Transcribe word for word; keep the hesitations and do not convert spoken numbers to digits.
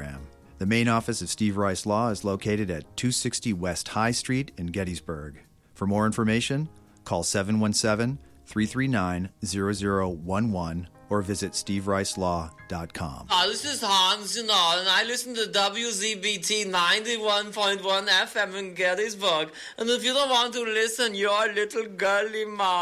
program. The main office of Steve Rice Law is located at two sixty West High Street in Gettysburg. For more information, call seven one seven, three three nine, zero zero one one or visit steve rice law dot com. Hi, this is Hans, you know, and I listen to W Z B T ninety-one point one F M in Gettysburg. And if you don't want to listen, your little girly mom.